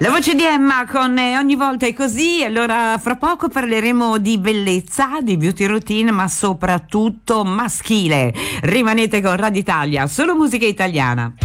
La voce di Emma con Ogni volta è così. Allora, fra poco parleremo di bellezza, di beauty routine, ma soprattutto maschile. Rimanete con Radio Italia, solo musica italiana.